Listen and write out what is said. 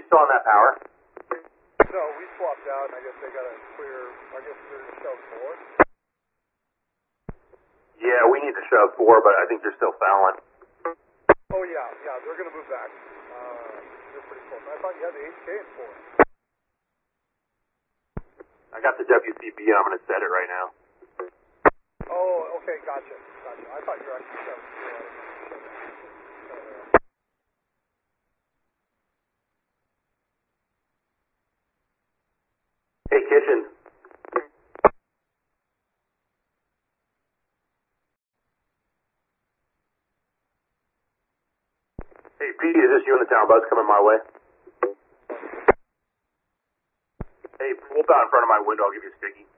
still on that power? No, we swapped out, and I guess they got a clear, I guess they're going to shove 4. Yeah, we need to shove 4, but I think they're still fouling. Oh, yeah, they're going to move back. They're pretty close. I thought you had the HK in 4. I got the WCB, I'm going to set it right now. Oh, okay, gotcha. I thought you were actually shoving 4. Hey, Kitchen. Hey, Pete, is this you in the town bus coming my way? Hey, pull up out in front of my window, I'll give you a sticky.